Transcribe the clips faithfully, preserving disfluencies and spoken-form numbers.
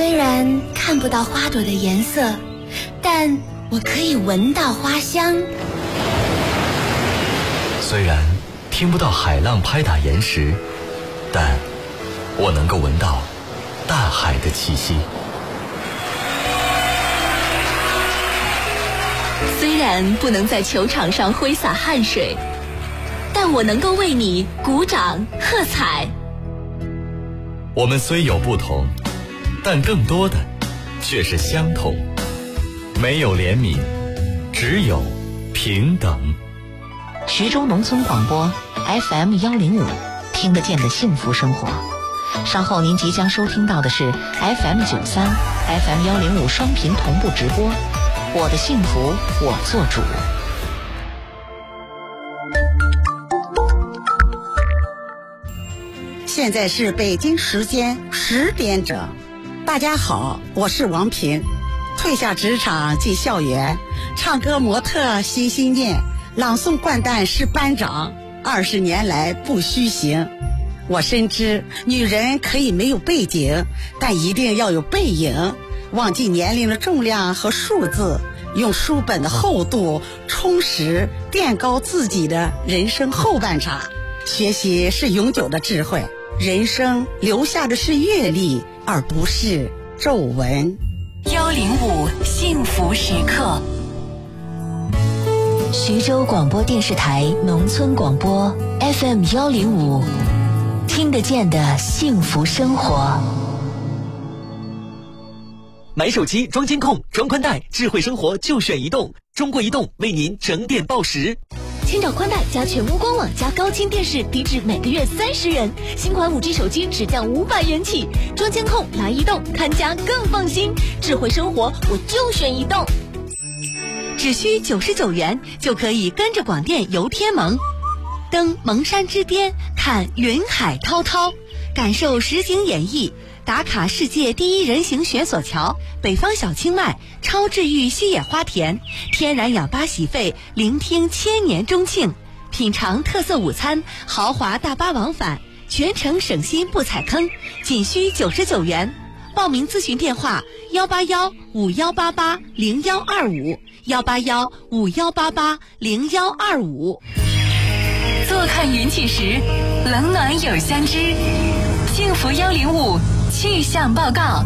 虽然看不到花朵的颜色，但我可以闻到花香。 虽然听不到海浪拍打岩石，但我能够闻到大海的气息。 虽然不能在球场上挥洒汗水，但我能够为你鼓掌喝彩。 我们虽有不同，但更多的却是相同。没有怜悯，只有平等。 徐州农村广播 F M 一零五，听得见的幸福生活。稍后您即将收听到的是 F M 九三 F M 一零五双频同步直播。我的幸福我做主。 现在是北京时间十点整。大家好，我是王平。退下职场进校园，唱歌模特心心念，朗诵掼蛋是班长，二十年来不虚行。我深知女人可以没有背景，但一定要有背影。忘记年龄的重量和数字，用书本的厚度充实垫高自己的人生后半场。学习是永久的智慧，人生留下的是阅历，而不是皱纹。 幺零五幸福时刻， 徐州广播电视台农村广播 F M 幺零五，听得见的幸福生活。 买手机装监控装宽带，智慧生活就选移动。中国移动为您整点报时。 千兆宽带加全屋官网加高清电视，低至每个月三十元。新款 五 G 手机只降五百元起。装监控来移动，看家更放心。智慧生活我就选移动。只需九十九元就可以跟着广电游天盟，登蒙山之巅，看云海滔滔，感受实景演绎，打卡世界第一人行悬索桥，北方小清迈，超治愈西野花田，天然氧吧洗肺，聆听千年钟磬，品尝特色午餐，豪华大巴往返，全程省心不踩坑，仅需九十九元。报名咨询电话：幺八幺五幺八八零幺二五，幺八幺五幺八八零幺二五。坐看云起时，冷暖有相知。幸福幺零五气象报告。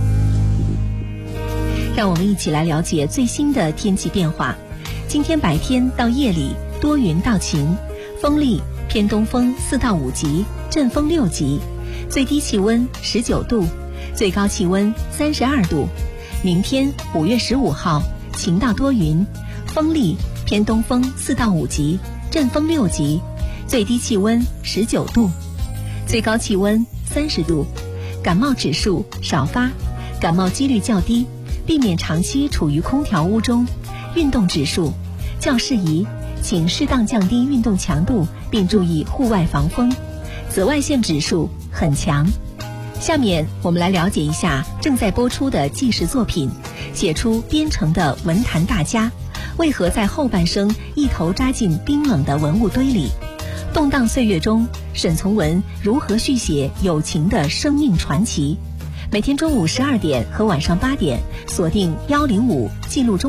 让我们一起来了解最新的天气变化。今天白天到夜里多云到晴，风力偏东风四到五级，阵风六级，最低气温十九度，最高气温三十二度。明天五月十五号晴到多云，风力偏东风四到五级，阵风六级，最低气温十九度，最高气温三十度。感冒指数少发，感冒几率较低，避免长期处于空调屋中。运动指数较适宜，请适当降低运动强度，并注意户外防风。紫外线指数很强。下面我们来了解一下正在播出的纪实作品，写出边城的文坛大家为何在后半生一头扎进冰冷的文物堆里。动荡岁月中，沈从文如何续写友情的生命传奇？每天中午十二点和晚上八点，锁定幺零五记录中。